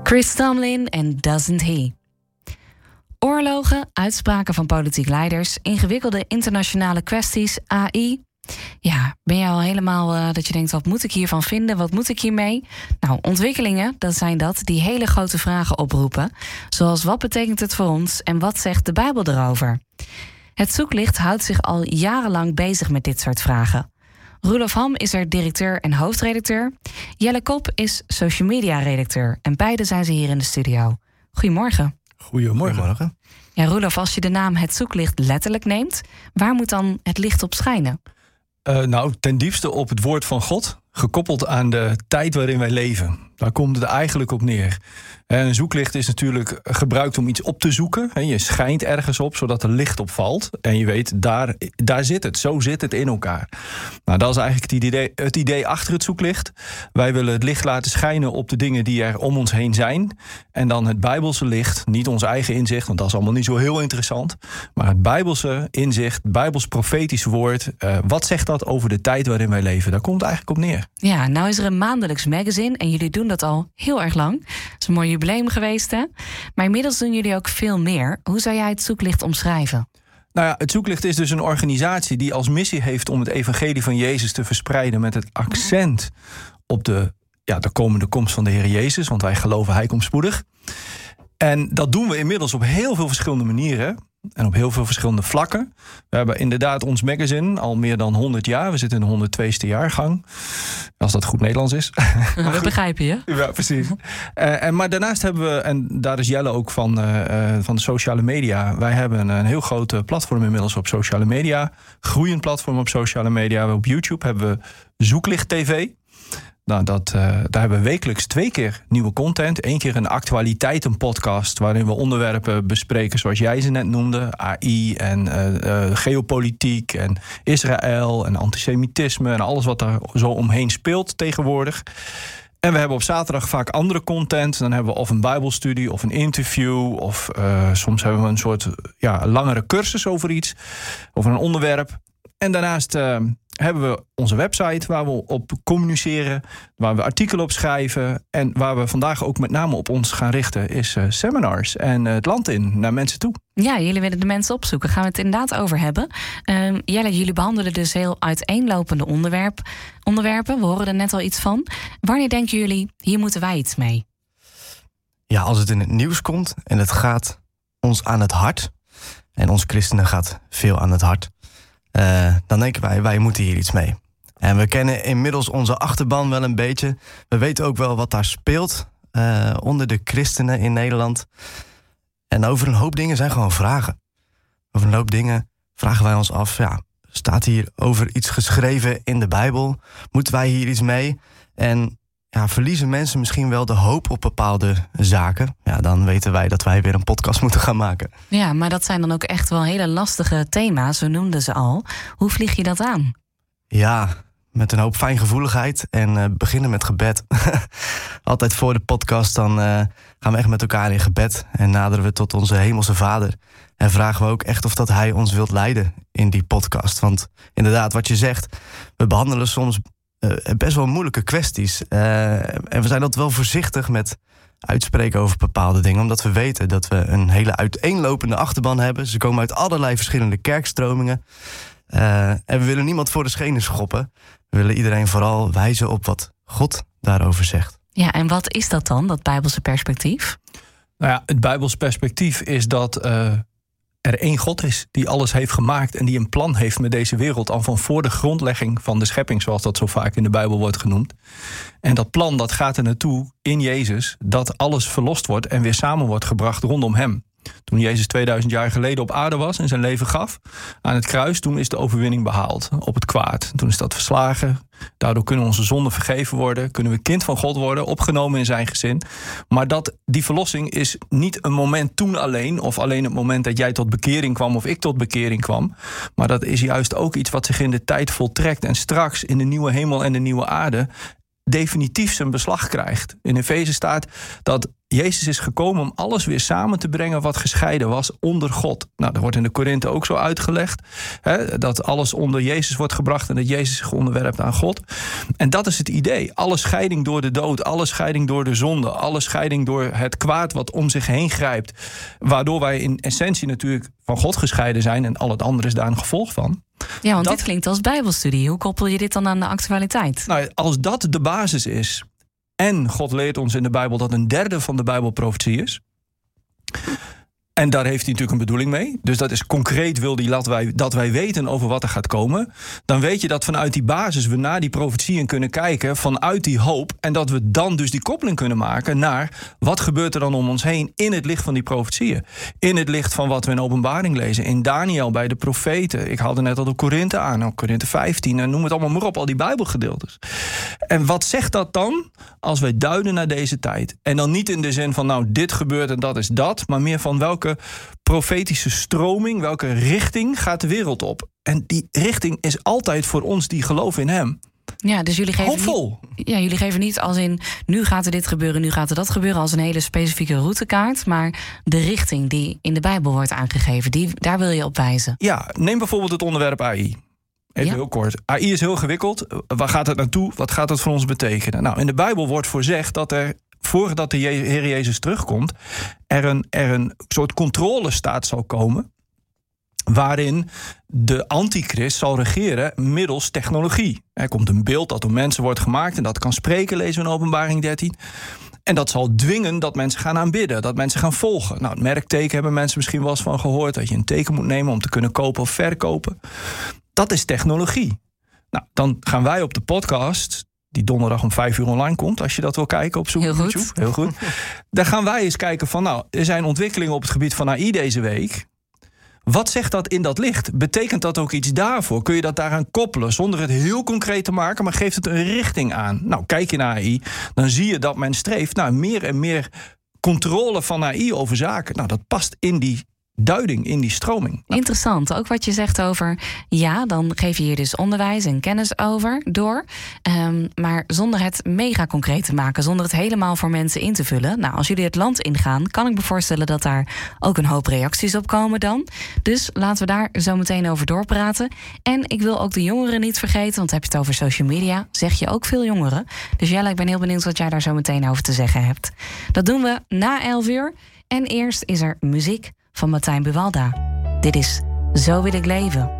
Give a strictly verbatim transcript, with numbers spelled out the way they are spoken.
Chris Tomlin en Doesn't He. Oorlogen, uitspraken van politiek leiders, ingewikkelde internationale kwesties, A I. Ja, ben je al helemaal uh, dat je denkt, wat moet ik hiervan vinden? Wat moet ik hiermee? Nou, ontwikkelingen, dat zijn dat, die hele grote vragen oproepen. Zoals, wat betekent het voor ons en wat zegt de Bijbel erover? Het Zoeklicht houdt zich al jarenlang bezig met dit soort vragen. Roelof Ham is er directeur en hoofdredacteur. Jelle Kop is social media redacteur. En beide zijn ze hier in de studio. Goedemorgen. Goedemorgen. Goedemorgen. Ja, Roelof, als je de naam Het Zoeklicht letterlijk neemt, waar moet dan het licht op schijnen? Uh, nou, ten diepste op het woord van God, gekoppeld aan de tijd waarin wij leven. Daar komt het eigenlijk op neer. En een zoeklicht is natuurlijk gebruikt om iets op te zoeken. Je schijnt ergens op, zodat er licht op valt. En je weet, daar, daar zit het. Zo zit het in elkaar. Nou, dat is eigenlijk het idee, het idee achter het zoeklicht. Wij willen het licht laten schijnen op de dingen die er om ons heen zijn. En dan het Bijbelse licht, niet ons eigen inzicht, want dat is allemaal niet zo heel interessant. Maar het Bijbelse inzicht, het Bijbels profetisch woord. Uh, wat zegt dat over de tijd waarin wij leven? Daar komt het eigenlijk op neer. Ja, nou is er een maandelijks magazine en jullie doen dat al heel erg lang. Het is een mooi jubileum geweest, hè? Maar inmiddels doen jullie ook veel meer. Hoe zou jij het Zoeklicht omschrijven? Nou ja, het Zoeklicht is dus een organisatie die als missie heeft om het evangelie van Jezus te verspreiden met het accent op de, ja, de komende komst van de Heer Jezus, want wij geloven hij komt spoedig. En dat doen we inmiddels op heel veel verschillende manieren. En op heel veel verschillende vlakken. We hebben inderdaad ons magazine al meer dan honderd jaar. We zitten in de honderdtweeste jaargang. Als dat goed Nederlands is. Ja, dat begrijp je. Ja, precies. uh, en, maar daarnaast hebben we, en daar is Jelle ook van, uh, van de sociale media. Wij hebben een heel groot platform inmiddels op sociale media. Groeiend platform op sociale media. Op YouTube hebben we Zoeklicht T V. Nou, dat, uh, daar hebben we wekelijks twee keer nieuwe content. Eén keer een actualiteitenpodcast waarin we onderwerpen bespreken zoals jij ze net noemde. A I en uh, uh, geopolitiek en Israël en antisemitisme en alles wat daar zo omheen speelt tegenwoordig. En we hebben op zaterdag vaak andere content. Dan hebben we of een bijbelstudie of een interview. Of uh, soms hebben we een soort ja, langere cursus over iets. Over een onderwerp. En daarnaast uh, hebben we onze website waar we op communiceren. Waar we artikelen op schrijven. En waar we vandaag ook met name op ons gaan richten is uh, seminars. En uh, het land in, naar mensen toe. Ja, jullie willen de mensen opzoeken. Gaan we het inderdaad over hebben. Uh, Jelle, jullie behandelen dus heel uiteenlopende onderwerp, onderwerpen. We horen er net al iets van. Wanneer denken jullie, hier moeten wij iets mee? Ja, als het in het nieuws komt en het gaat ons aan het hart. En ons christenen gaat veel aan het hart. Uh, dan denken wij, wij moeten hier iets mee. En we kennen inmiddels onze achterban wel een beetje. We weten ook wel wat daar speelt uh, onder de christenen in Nederland. En over een hoop dingen zijn gewoon vragen. Over een hoop dingen vragen wij ons af, ja, staat hier over iets geschreven in de Bijbel? Moeten wij hier iets mee? En ja, verliezen mensen misschien wel de hoop op bepaalde zaken? Ja, dan weten wij dat wij weer een podcast moeten gaan maken. Ja, maar dat zijn dan ook echt wel hele lastige thema's, zo noemden ze al. Hoe vlieg je dat aan? Ja, met een hoop fijngevoeligheid en uh, beginnen met gebed. Altijd voor de podcast dan uh, gaan we echt met elkaar in gebed. En naderen we tot onze hemelse Vader. En vragen we ook echt of dat hij ons wilt leiden in die podcast. Want inderdaad, wat je zegt, we behandelen soms Uh, best wel moeilijke kwesties. Uh, en we zijn altijd wel voorzichtig met uitspreken over bepaalde dingen, omdat we weten dat we een hele uiteenlopende achterban hebben. Ze komen uit allerlei verschillende kerkstromingen. Uh, en we willen niemand voor de schenen schoppen. We willen iedereen vooral wijzen op wat God daarover zegt. Ja, en wat is dat dan, dat Bijbelse perspectief? Nou ja, het Bijbels perspectief is dat Uh... er één God is die alles heeft gemaakt en die een plan heeft met deze wereld al van voor de grondlegging van de schepping, zoals dat zo vaak in de Bijbel wordt genoemd. En dat plan dat gaat er naartoe in Jezus, dat alles verlost wordt en weer samen wordt gebracht rondom hem. Toen Jezus tweeduizend jaar geleden op aarde was en zijn leven gaf aan het kruis, toen is de overwinning behaald op het kwaad. Toen is dat verslagen. Daardoor kunnen onze zonden vergeven worden. Kunnen we kind van God worden, opgenomen in zijn gezin. Maar dat, die verlossing is niet een moment toen alleen, of alleen het moment dat jij tot bekering kwam of ik tot bekering kwam. Maar dat is juist ook iets wat zich in de tijd voltrekt en straks in de nieuwe hemel en de nieuwe aarde definitief zijn beslag krijgt. In Efeze staat dat Jezus is gekomen om alles weer samen te brengen wat gescheiden was onder God. Nou, dat wordt in de Korinthe ook zo uitgelegd. Hè, dat alles onder Jezus wordt gebracht en dat Jezus zich onderwerpt aan God. En dat is het idee. Alle scheiding door de dood, alle scheiding door de zonde, alle scheiding door het kwaad wat om zich heen grijpt. Waardoor wij in essentie natuurlijk van God gescheiden zijn en al het andere is daar een gevolg van. Ja, want dat, dit klinkt als bijbelstudie. Hoe koppel je dit dan aan de actualiteit? Nou, als dat de basis is en God leert ons in de Bijbel dat een derde van de Bijbel profetie is. En daar heeft hij natuurlijk een bedoeling mee. Dus dat is concreet, wil hij dat wij, dat wij weten over wat er gaat komen. Dan weet je dat vanuit die basis we naar die profetieën kunnen kijken. Vanuit die hoop. En dat we dan dus die koppeling kunnen maken naar wat gebeurt er dan om ons heen in het licht van die profetieën. In het licht van wat we in Openbaring lezen. In Daniel, bij de profeten. Ik haalde net al de Korinthe aan. Nou, Korinthe vijftien. En noem het allemaal maar op, al die Bijbelgedeeltes. En wat zegt dat dan als wij duiden naar deze tijd? En dan niet in de zin van nou dit gebeurt en dat is dat. Maar meer van welke profetische stroming, welke richting gaat de wereld op? En die richting is altijd voor ons die geloven in hem. Ja, dus jullie geven hoopvol. Niet, ja, jullie geven niet als in nu gaat er dit gebeuren, nu gaat er dat gebeuren, als een hele specifieke routekaart, maar de richting die in de Bijbel wordt aangegeven, die, daar wil je op wijzen. Ja, neem bijvoorbeeld het onderwerp A I. Even ja. heel kort. A I is heel gewikkeld. Waar gaat het naartoe? Wat gaat het voor ons betekenen? Nou, in de Bijbel wordt voorzegd dat er voordat de Heer Jezus terugkomt, er een, er een soort controlestaat zal komen, waarin de antichrist zal regeren middels technologie. Er komt een beeld dat door mensen wordt gemaakt en dat kan spreken, lezen we in Openbaring dertien. En dat zal dwingen dat mensen gaan aanbidden, dat mensen gaan volgen. Nou, het merkteken hebben mensen misschien wel eens van gehoord, dat je een teken moet nemen om te kunnen kopen of verkopen. Dat is technologie. Nou, dan gaan wij op de podcast, die donderdag om vijf uur online komt, als je dat wil kijken op Heel YouTube. goed. Heel goed. Dan gaan wij eens kijken van, nou, er zijn ontwikkelingen op het gebied van A I deze week. Wat zegt dat in dat licht? Betekent dat ook iets daarvoor? Kun je dat daaraan koppelen, zonder het heel concreet te maken, maar geeft het een richting aan? Nou, kijk je naar A I, dan zie je dat men streeft naar meer en meer controle van A I over zaken. Nou, dat past in die duiding, in die stroming. Nou. Interessant, ook wat je zegt over, ja, dan geef je hier dus onderwijs en kennis over door, um, maar zonder het mega concreet te maken, zonder het helemaal voor mensen in te vullen. Nou, als jullie het land ingaan, kan ik me voorstellen dat daar ook een hoop reacties op komen dan. Dus laten we daar zo meteen over doorpraten. En ik wil ook de jongeren niet vergeten, want heb je het over social media, zeg je ook veel jongeren. Dus Jelle, ik ben heel benieuwd wat jij daar zo meteen over te zeggen hebt. Dat doen we na elf uur. En eerst is er muziek van Martijn Buwalda. Dit is Zo wil ik leven.